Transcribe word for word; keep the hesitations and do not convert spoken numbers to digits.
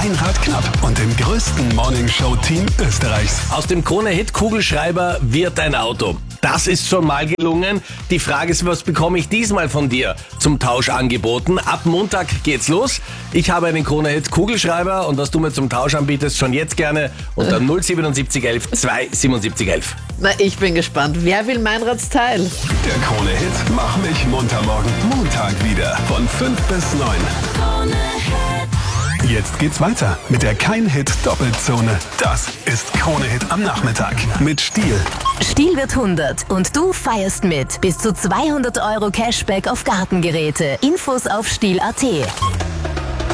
Meinrad Knapp und dem größten Morningshow-Team Österreichs. Aus dem Krone-Hit-Kugelschreiber wird ein Auto. Das ist schon mal gelungen. Die Frage ist, was bekomme ich diesmal von dir zum Tausch angeboten? Ab Montag geht's los. Ich habe einen Krone-Hit-Kugelschreiber und was du mir zum Tausch anbietest, schon jetzt gerne unter null siebenundsiebzig elf zweihundertsiebenundsiebzig elf. Na, ich bin gespannt. Wer will Meinrads Teil? Der Krone-Hit Mach mich munter morgen Montag wieder von fünf bis neun. Jetzt geht's weiter mit der Kein-Hit-Doppelzone. Das ist Krone-Hit am Nachmittag mit Stihl. Stihl wird hundert und du feierst mit. Bis zu zweihundert Euro Cashback auf Gartengeräte. Infos auf stihl punkt at.